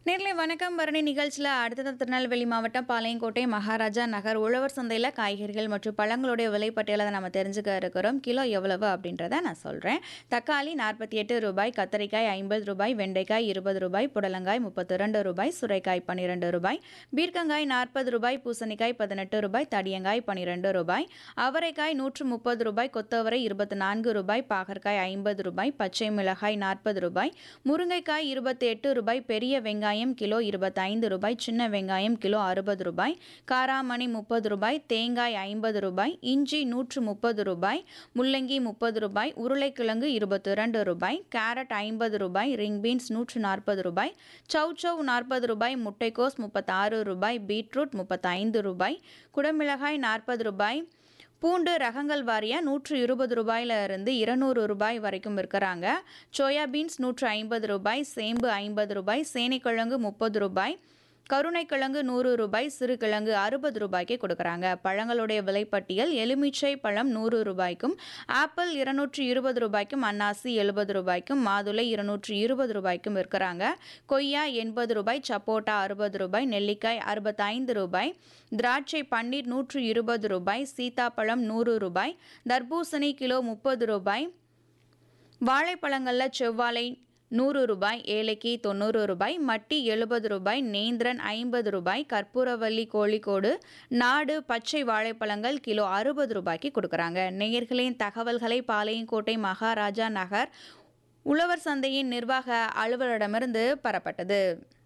நேர்ல வணக்கம் பரணி நிகழ்ச்சியில் அடுத்தது திருநெல்வேலி மாவட்டம் பாளையங்கோட்டை மகாராஜா நகர் உழவர் சந்தையில் காய்கறிகள் மற்றும் பழங்களுடைய விலைப்பட்டியலை நம்ம தெரிஞ்சுக்க இருக்கிறோம். கிலோ எவ்வளவு அப்படின்றத நான் சொல்கிறேன். தக்காளி 48 ரூபாய், கத்தரிக்காய் 50 ரூபாய், வெண்டைக்காய் 20 ரூபாய், புடலங்காய் 32 ரூபாய், சுரைக்காய் 12 ரூபாய், பீர்க்கங்காய் 40 ரூபாய், பூசணிக்காய் 18 ரூபாய், தடியங்காய் 12 ரூபாய், அவரைக்காய் 130 ரூபாய், கொத்தவரை 24 ரூபாய், பாகற்காய் 50 ரூபாய், பச்சை மிளகாய் 40 ரூபாய், முருங்கைக்காய் 28 ரூபாய், பெரிய வெங்காயம் கிலோ 25 ரூபாய், சின்ன வெங்காயம் கிலோ 60 ரூபாய், காராமணி 30 ரூபாய், தேங்காய் 50 ரூபாய், இஞ்சி 130 ரூபாய், முள்ளங்கி 30 ரூபாய், உருளைக்கிழங்கு 22 ரூபாய், கேரட் 50 ரூபாய், ரிங் பீன்ஸ் 140 ரூபாய், சௌச்சவ் 40 ரூபாய், முட்டைக்கோஸ் 36 ரூபாய், பீட்ரூட் 35 ரூபாய், குடமிளகாய் 40 ரூபாய், பூண்டு ரகங்கள் வாரியாக 120 ரூபாயிலிருந்து 200 ரூபாய் வரைக்கும் இருக்கிறாங்க. சோயாபீன்ஸ் 150 ரூபாய், சேம்பு 50 ரூபாய், சேனைக்கிழங்கு 30 ரூபாய், கருணைக்கிழங்கு 100 ரூபாய், சிறுகிழங்கு 60 ரூபாய்க்கு கொடுக்குறாங்க. பழங்களுடைய விலைப்பட்டியல்: எலுமிச்சை பழம் 100 ரூபாய்க்கும், ஆப்பிள் 220 ரூபாய்க்கும், அன்னாசி 70 ரூபாய்க்கும், மாதுளை 220 ரூபாய்க்கும் இருக்கிறாங்க. கொய்யா 80 ரூபாய், சப்போட்டா 60 ரூபாய், நெல்லிக்காய் 65 ரூபாய், திராட்சை பன்னீர் 120 ரூபாய், சீதாப்பழம் 100 ரூபாய், தர்பூசணி கிலோ 30 ரூபாய், வாழைப்பழங்களில் செவ்வாழை 100 ரூபாய், ஏலக்கி 90 ரூபாய், மட்டி 70 ரூபாய், நேந்திரன் 50 ரூபாய், கற்பூரவல்லி கோழிக்கோடு நாடு பச்சை வாழைப்பழங்கள் கிலோ 60 ரூபாய்க்கு கொடுக்குறாங்க. நேயர்களின் தகவல்களை பாளையங்கோட்டை மகாராஜா நகர் உழவர் சந்தையின் நிர்வாக அலுவலரிடமிருந்து பெறப்பட்டது.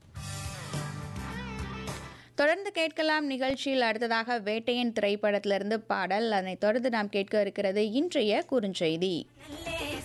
தொடர்ந்து கேட்கலாம். நிகழ்ச்சியில் அடுத்ததாக வேட்டையன் திரைப்படத்திலிருந்து பாடல். அதனைத் தொடர்ந்து நாம் கேட்க இருக்கிறது இன்றைய குறுஞ்செய்தி.